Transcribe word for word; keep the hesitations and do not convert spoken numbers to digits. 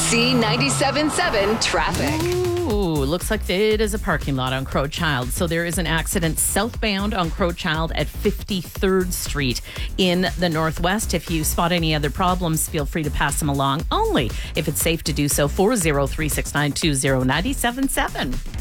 C ninety-seven point seven traffic. Ooh, looks like it is a parking lot on Crowchild. So there is an accident southbound on Crowchild at fifty-third Street in the Northwest. If you spot any other problems, feel free to pass them along, only if it's safe to do so. four oh three, six nine two, oh nine seven seven.